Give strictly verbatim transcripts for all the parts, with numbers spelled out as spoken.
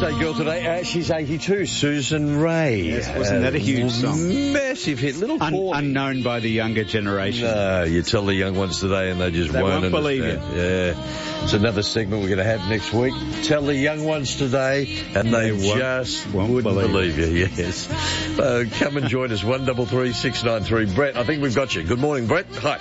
birthday girl today. Uh, she's eighty-two, Susan Ray. Yes, wasn't that a huge song? Massive hit, little Un- corny. unknown by the younger generation. No, you tell the young ones today and they just They won't won't believe understand. Yeah. It's another segment we're going to have next week. Tell the young ones today and they, They won't- just won't wouldn't believe believe, you. Yes. Uh, come and join us, one three three, six nine three. Brett, I think we've got you. Good morning, Brett. Hi.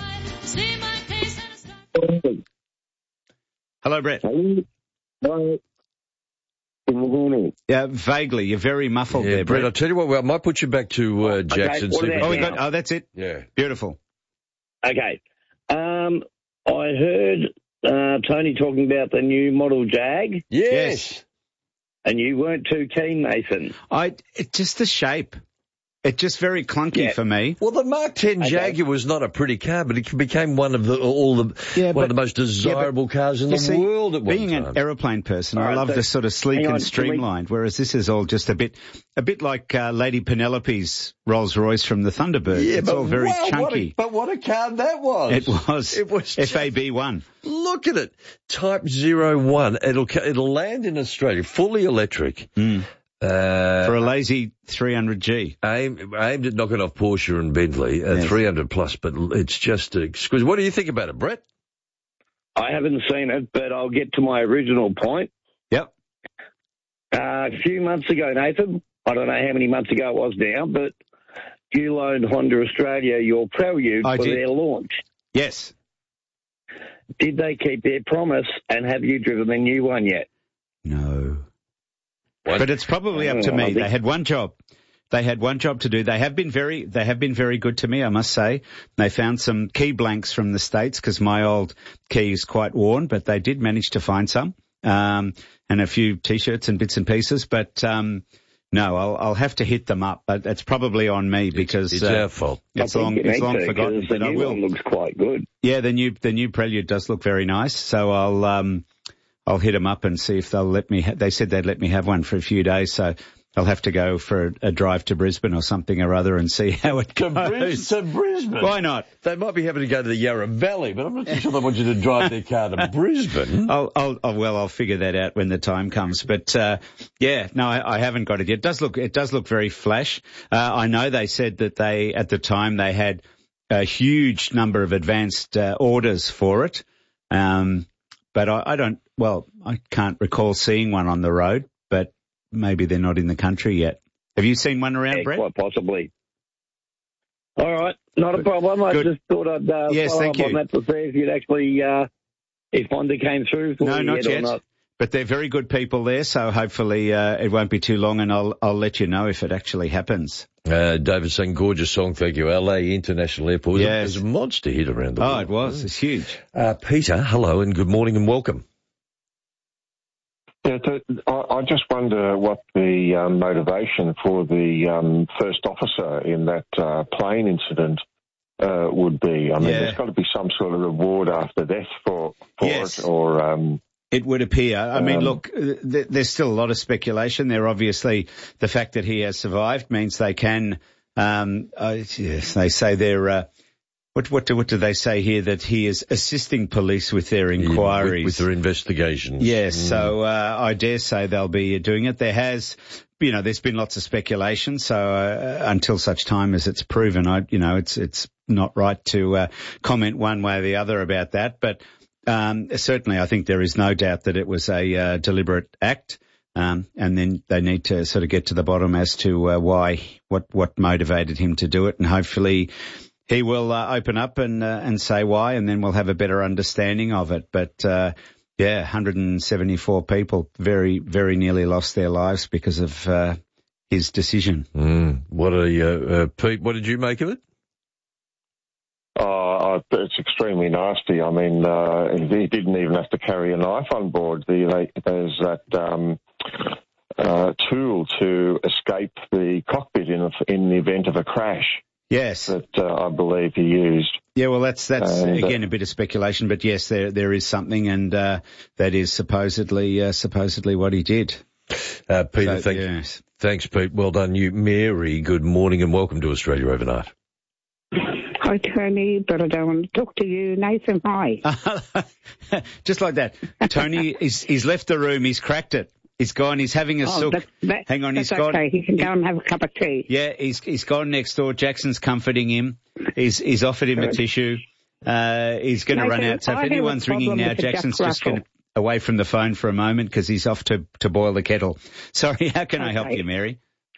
Hello, Brett. Hello. Can you hear me? Yeah, vaguely. You're very muffled Yeah, there, Brett, Brett. I'll tell you what, well, I might put you back to uh, Jackson. what see about if- Oh, we now? got. Oh, that's it. Yeah. Beautiful. Okay. Um, I heard uh, Tony talking about the new model Jag, Yes. and you weren't too keen, Nathan. I it, just the shape. It's just very clunky Yeah. for me. Well, the Mark ten Okay. Jaguar was not a pretty car, but it became one of the all the Yeah, one but- of the most desirable cars in You the see, world at one being time. an aeroplane person, All I right, love so the sort of sleek hang on, and can we- streamlined, whereas this is all just a bit, a bit like uh, Lady Penelope's Rolls Royce from the Thunderbird. yeah, it's but all very wow, what a- chunky. but what a car that was! It was. It was F A B one. Look at it, Type zero one. It'll ca- it'll land in Australia, fully electric. Mm. Uh, For a lazy three hundred G. aimed, aimed at knocking off Porsche and Bentley, uh, Yes. three hundred plus. But it's just exquisite. What do you think about it, Brett? I haven't seen it, but I'll get to my original point. Yep. Uh, a few months ago, Nathan, I don't know how many months ago it was now, but you loaned Honda Australia your Prelude I for did. their launch. Yes. Did they keep their promise, and have you driven the new one yet? No. What? But it's probably up to Oh, I me. think- They had one job. They had one job to do. They have been very, they have been very good to me, I must say. They found some key blanks from the States because my old key is quite worn, but they did manage to find some, um, and a few t-shirts and bits and pieces. But, um, no, I'll, I'll have to hit them up, but it's probably on me because It's uh, our fault. it's I think long, you it's need long to, forgotten, 'cause but the I new will. one looks quite good. Yeah, the new, the new Prelude does look very nice. So I'll, um, I'll hit them up and see if they'll let me, ha- they said they'd let me have one for a few days. So I'll have to go for a, a drive to Brisbane or something or other and see how it To, goes. Bris- to Brisbane. Why not? They might be having to go to the Yarra Valley, but I'm not too sure they want you to drive their car to Brisbane. I'll, I'll, oh, well, I'll figure that out when the time comes. But, uh, yeah, no, I, I haven't got it yet. It does look, it does look very flash. Uh, I know they said that they, at the time, they had a huge number of advanced, uh, orders for it. Um, but I, I don't, well, I can't recall seeing one on the road, but maybe they're not in the country yet. Have you seen one around, Yeah, Brett? quite possibly. All right, not a Good. problem. I Good. just thought I'd uh, Yes, follow thank up on you. that to see if you'd actually, uh, if Honda came through for No, you not yet, yet. or not. But they're very good people there, so hopefully uh, it won't be too long, and I'll I'll let you know if it actually happens. Uh, David saying, gorgeous song, thank you. L A International Airport. It was a- Yes. It was a monster hit around the Oh, world. it was. It's huge. Uh, Peter, hello and good morning and welcome. Yeah, so I, I just wonder what the um, motivation for the um, first officer in that uh, plane incident uh, would be. I mean, Yeah. there's got to be some sort of reward after death for, for Yes. it, or um, It would appear. I mean, Um, look, uh, th- there's still a lot of speculation there. Obviously, the fact that he has survived means they can. Um, uh, yes, they say they're. Uh, what what do what do they say here? That he is assisting police with their inquiries. With, with their investigations. Yes, Mm. so uh, I dare say they'll be doing it. There has, you know, there's been lots of speculation. So uh, until such time as it's proven, I, you know, it's it's not right to uh, comment one way or the other about that. But um, certainly, I think there is no doubt that it was a uh, deliberate act. Um, and then they need to sort of get to the bottom as to uh, why, what what motivated him to do it, and hopefully he will uh, open up and uh, and say why, and then we'll have a better understanding of it. But uh, yeah, one hundred seventy-four people very, very nearly lost their lives because of uh, his decision. Mm. What a, uh, uh, Pete, what did you make of it? uh, it's extremely nasty. I mean, uh, he didn't even have to carry a knife on board. The, there's that um, uh, tool to escape the cockpit in, a, in the event of a crash Yes. that uh, I believe he used. Yeah, well, that's that's And, uh, again a bit of speculation, but yes, there there is something, and uh, that is supposedly uh, supposedly what he did. Uh, Peter, So, thank, yes. thanks, Pete. Well done. You, Mary, good morning and welcome to Australia Overnight. Hi, Tony, but I don't want to talk to you. Nathan, hi. Just like that. Tony, he's, he's left the room. He's cracked it. He's gone. He's having a Oh, sook. that, that, Hang on, that's he's gone. okay. He can go and have a cup of tea. Yeah, he's he's gone next door. Jackson's comforting him. He's he's offered him a tissue. Uh, he's going to run Nathan, out. So if I have a anyone's ringing problem now, with the Jackson's Jack just going Russell. to away from the phone for a moment because he's off to to boil the kettle. Sorry, how can I help Okay. you, Mary?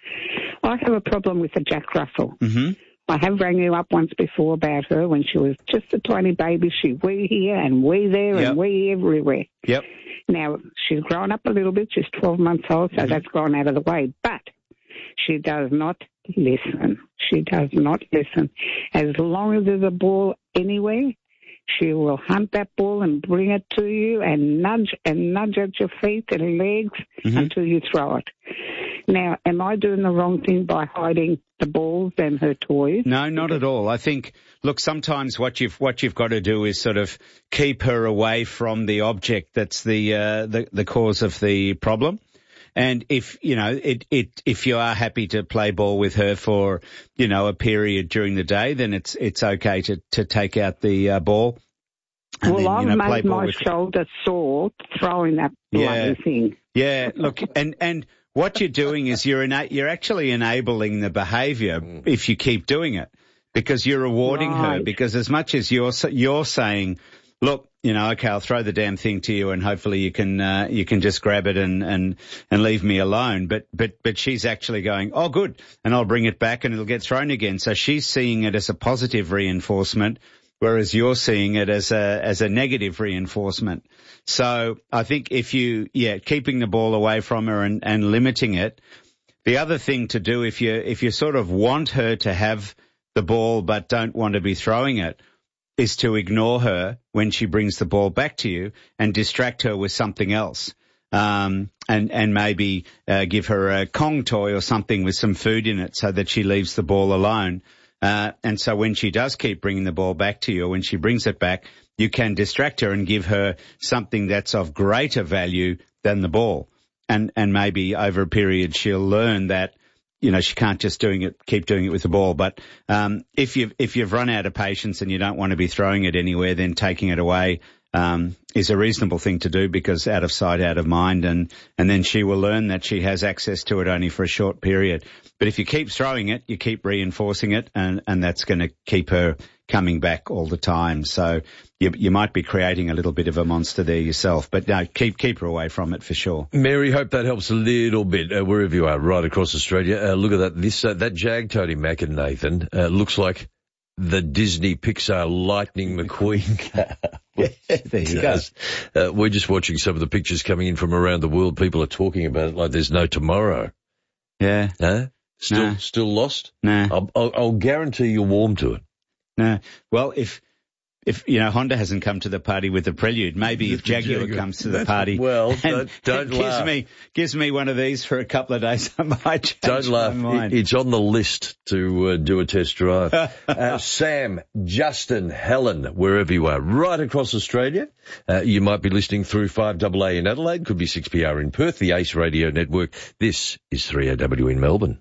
I have a problem with the Jack Russell. Mm-hmm. I have rang you up once before about her when she was just a tiny baby. She wee here and wee there Yep. and wee everywhere. Yep. Now, she's grown up a little bit. She's twelve months old, so Mm-hmm. that's gone out of the way. But she does not listen. She does not listen. As long as there's a ball anywhere, she will hunt that ball and bring it to you and nudge and nudge at your feet and legs Mm-hmm. until you throw it. Now, am I doing the wrong thing by hiding the balls and her toys? No, not at all. I think, look, sometimes what you've what you've got to do is sort of keep her away from the object that's the uh, the, the cause of the problem. And if you know it, it, if you are happy to play ball with her for you know a period during the day, then it's it's okay to to take out the uh, ball. And Well, then, I've you know, play made ball my with- shoulder sore throwing that Yeah. bloody thing. Yeah, look, and and what you're doing is you're ena- you're actually enabling the behaviour if you keep doing it, because you're rewarding her. Right. Because as much as you're s- you're saying, look, you know, okay, I'll throw the damn thing to you, and hopefully you can uh, you can just grab it and and and leave me alone. But but but she's actually going, oh, good, and I'll bring it back and it'll get thrown again. So she's seeing it as a positive reinforcement, whereas you're seeing it as a as a negative reinforcement. So I think if you, yeah, keeping the ball away from her and, and limiting it. The other thing to do if you if you sort of want her to have the ball but don't want to be throwing it is to ignore her when she brings the ball back to you and distract her with something else. Um, and, and maybe uh, give her a Kong toy or something with some food in it so that she leaves the ball alone. Uh, and so when she does keep bringing the ball back to you, or when she brings it back, you can distract her and give her something that's of greater value than the ball. And, and maybe over a period she'll learn that, you know, she can't just doing it, keep doing it with the ball. But, um, if you've, if you've run out of patience and you don't want to be throwing it anywhere, then taking it away, um, is a reasonable thing to do, because out of sight, out of mind, and, and then she will learn that she has access to it only for a short period. But if you keep throwing it, you keep reinforcing it, and, and that's going to keep her coming back all the time. So you, you might be creating a little bit of a monster there yourself, but no, keep, keep her away from it for sure. Mary, hope that helps a little bit, uh, wherever you are, right across Australia. Uh, look at that. This, uh, that Jag Tony Mack and Nathan, uh, looks like the Disney Pixar Lightning McQueen car. Yeah, there you go. Uh, we're just watching some of the pictures coming in from around the world. People are talking about it like there's no tomorrow. Yeah. Huh? Still, Nah. still lost? Nah. I'll, I'll, I'll guarantee you're warm to it. No. Well, if, if, you know, Honda hasn't come to the party with the Prelude, maybe if Jaguar, Jaguar. comes to the party. Well, and don't- don't gives laugh. me, gives me one of these for a couple of days, I might change Don't laugh. my mind. It- It's on the list to uh, do a test drive. uh, Sam, Justin, Helen, wherever you are, right across Australia. Uh, you might be listening through five A A in Adelaide, could be six P R in Perth, the Ace Radio Network. This is three O W in Melbourne.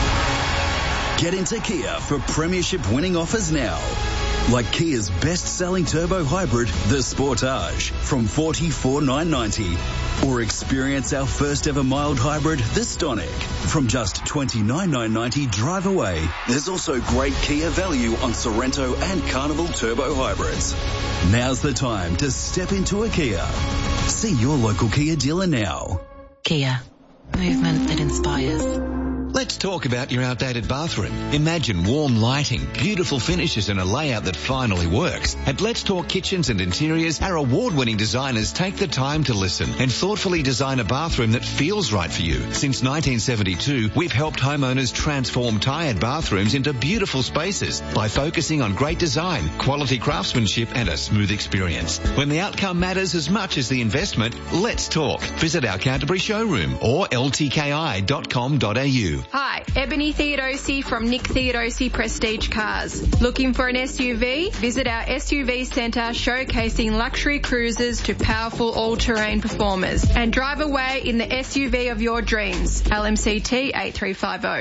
Get into Kia for premiership winning offers now. Like Kia's best-selling turbo hybrid, the Sportage, from forty-four thousand nine hundred ninety dollars. Or experience our first-ever mild hybrid, the Stonic, from just twenty-nine thousand nine hundred ninety dollars drive away. There's also great Kia value on Sorrento and Carnival turbo hybrids. Now's the time to step into a Kia. See your local Kia dealer now. Kia. Movement that inspires. Let's talk about your outdated bathroom. Imagine warm lighting, beautiful finishes and a layout that finally works. At Let's Talk Kitchens and Interiors, our award-winning designers take the time to listen and thoughtfully design a bathroom that feels right for you. Since nineteen seventy-two, we've helped homeowners transform tired bathrooms into beautiful spaces by focusing on great design, quality craftsmanship and a smooth experience. When the outcome matters as much as the investment, let's talk. Visit our Canterbury showroom or l t k i dot com dot a u. Hi, Ebony Theodosi from Nick Theodosi Prestige Cars. Looking for an S U V? Visit our S U V centre showcasing luxury cruisers to powerful all-terrain performers and drive away in the S U V of your dreams. L M C T eight three five zero.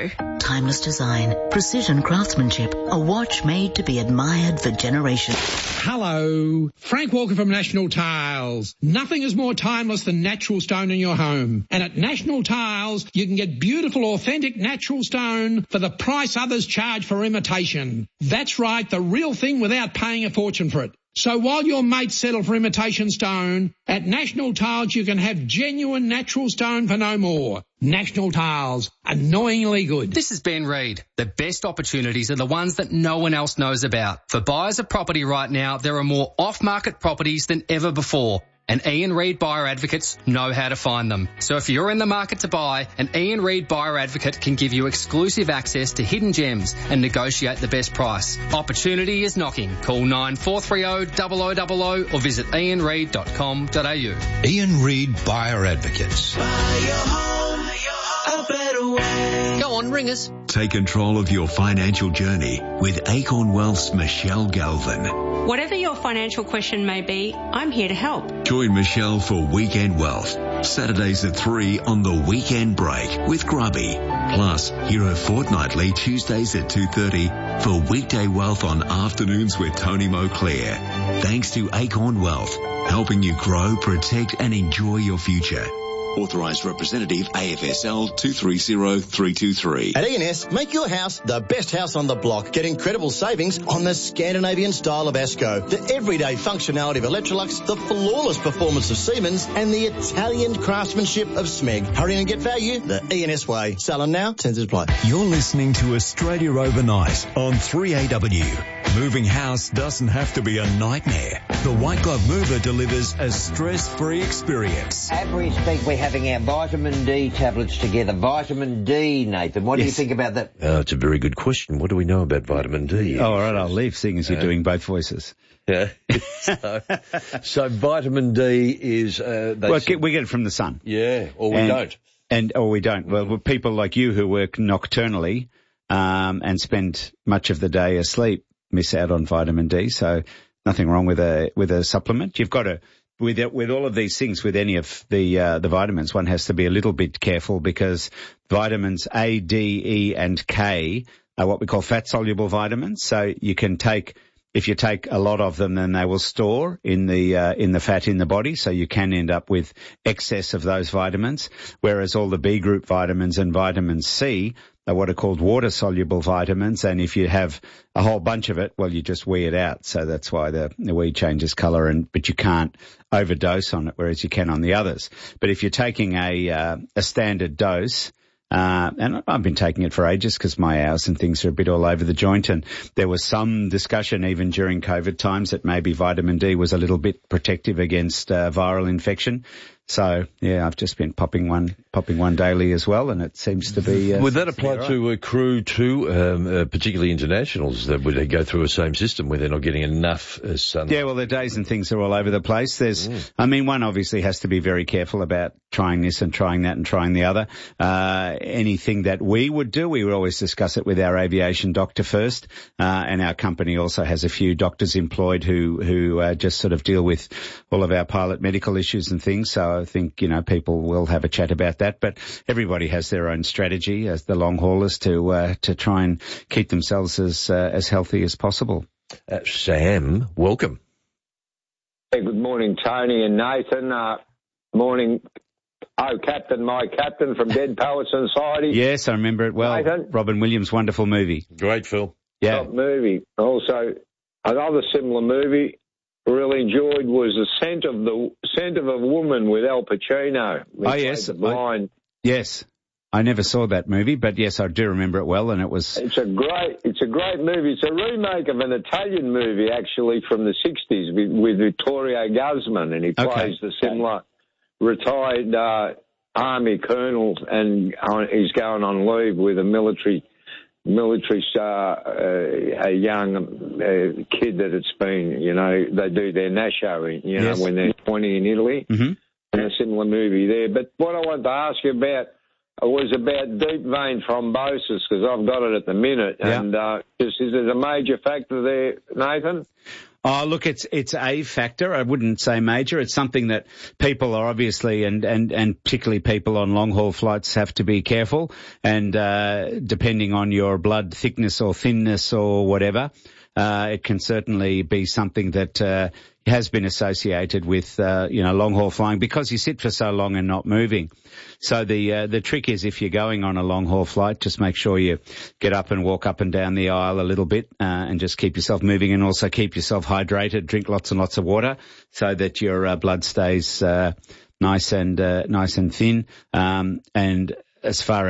timeless design, precision craftsmanship, a watch made to be admired for generations. Hello, Frank Walker from National Tiles. Nothing is more timeless than natural stone in your home. And at National Tiles, you can get beautiful, authentic natural stone for the price others charge for imitation. That's right, the real thing without paying a fortune for it. So while your mates settle for imitation stone, at National Tiles you can have genuine natural stone for no more. National Tiles, annoyingly good. This is Ben Reid. The best opportunities are the ones that no one else knows about. For buyers of property right now, there are more off-market properties than ever before. And Ian Reid Buyer Advocates know how to find them. So if you're in the market to buy, an Ian Reid Buyer Advocate can give you exclusive access to hidden gems and negotiate the best price. Opportunity is knocking. Call nine four three zero, zero zero zero zero or visit ian reid dot com dot a u. Ian Reid Buyer Advocates. Buy your home a better way. Go on, ring us. Take control of your financial journey with Acorn Wealth's Michelle Galvin. Whatever your financial question may be, I'm here to help. Join Michelle for Weekend Wealth, Saturdays at three on the Weekend Break with Grubby. Plus, hear her fortnightly Tuesdays at two thirty for Weekday Wealth on afternoons with Tony Moclair. Thanks to Acorn Wealth, helping you grow, protect and enjoy your future. Authorised representative A F S L two three zero three two three. At E and S, make your house the best house on the block. Get incredible savings on the Scandinavian style of Asco, the everyday functionality of Electrolux, the flawless performance of Siemens, and the Italian craftsmanship of Smeg. Hurry and get value the E and S way. Selling now, tends to play. You're listening to Australia Overnight on three A W. Moving house doesn't have to be a nightmare. The White Glove Mover delivers a stress-free experience. As we speak, we're having our vitamin D tablets together. Vitamin D, Nathan. What yes. do you think about that? Oh, it's a very good question. What do we know about vitamin D? Oh, all right, I'll leave, seeing as you're uh, doing both voices. Yeah. so, so vitamin D is... Uh, they well, say, we get it from the sun. Yeah, or we and, don't. And Or we don't. Well, people like you who work nocturnally um, and spend much of the day asleep miss out on vitamin D, so nothing wrong with a with a supplement. You've got to, with it, with all of these things, with any of the uh, the vitamins, one has to be a little bit careful because vitamins A, D, E and K are what we call fat-soluble vitamins. So you can take, if you take a lot of them, then they will store in the uh, in the fat in the body, so you can end up with excess of those vitamins, whereas all the B group vitamins and vitamin C are what are called water-soluble vitamins, and if you have a whole bunch of it, well, you just wee it out. So that's why the, the wee changes colour, and but you can't overdose on it, whereas you can on the others. But if you're taking a uh, a standard dose, uh, and I've been taking it for ages because my hours and things are a bit all over the joint, and there was some discussion even during COVID times that maybe vitamin D was a little bit protective against uh, viral infection. So, yeah, I've just been popping one popping one daily as well, and it seems to be... Uh, would that apply right. to a crew too, um, uh, particularly internationals, that would they go through a same system where they're not getting enough uh, sunlight? Yeah, well, their days and things are all over the place. There's, mm. I mean, one obviously has to be very careful about trying this and trying that and trying the other. Uh, anything that we would do, we would always discuss it with our aviation doctor first, uh, and our company also has a few doctors employed who, who uh, just sort of deal with all of our pilot medical issues and things, so I think, you know, people will have a chat about that, but everybody has their own strategy as the long haulers to uh, to try and keep themselves as uh, as healthy as possible. Uh, Sam, welcome. Hey, good morning, Tony and Nathan. Uh, morning. Oh, Captain, my Captain from Dead Poets Society. Yes, I remember it well. Nathan. Robin Williams, wonderful movie. Great film. Yeah. Top movie. Also, another similar movie really enjoyed was The Scent of the Scent of a Woman with Al Pacino. Oh, yes. I, yes. I never saw that movie, but yes, I do remember it well, and it was... It's a great, it's a great movie. It's a remake of an Italian movie, actually, from the sixties with, with Vittorio Gassman, and he plays okay. the similar retired uh, army colonel, and uh, he's going on leave with a military... military star, uh, a young uh, kid that it's been, you know, they do their nasho, in, you yes. know, when they're twenty in Italy, mm-hmm. and a similar movie there. But what I wanted to ask you about was about deep vein thrombosis, because I've got it at the minute, yeah. and uh, is, is it a major factor there, Nathan? Oh, look, it's it's a factor. I wouldn't say major. It's something that people are obviously, and, and, and particularly people on long-haul flights have to be careful. And uh, depending on your blood thickness or thinness or whatever, uh, it can certainly be something that uh, has been associated with, uh, you know, long-haul flying because you sit for so long and not moving. So the uh, the trick is if you're going on a long-haul flight, just make sure you get up and walk up and down the aisle a little bit uh, and just keep yourself moving, and also keep yourself hydrated. Drink lots and lots of water so that your uh, blood stays uh, nice and uh, nice and thin. Um, and as far